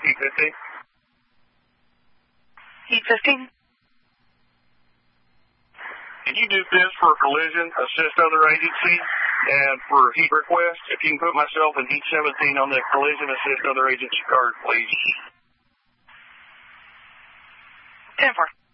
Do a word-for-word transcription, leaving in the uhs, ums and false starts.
Heat fifteen. Heat fifteen. Can you do this for collision, assist other agency, and for heat request? If you can put myself in heat seventeen on the collision assist other agency card, please. ten four.